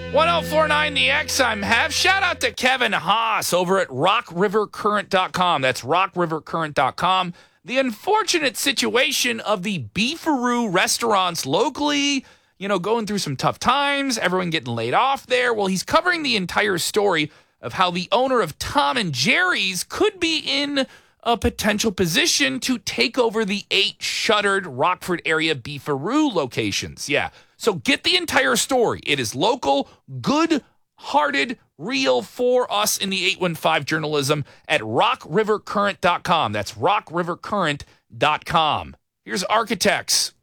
1049 The X, I'm Have. Shout out to Kevin Haas over at rockrivercurrent.com. That's rockrivercurrent.com. The unfortunate situation of the Beefaroo restaurants locally, going through some tough times, everyone getting laid off there. Well, he's covering the entire story of how the owner of Tom and Jerry's could be in a potential position to take over the 8 shuttered Rockford area Beefaroo locations. Yeah. So get the entire story. It is local, good-hearted, real for us in the 815 journalism at rockrivercurrent.com. That's rockrivercurrent.com. Here's Architects.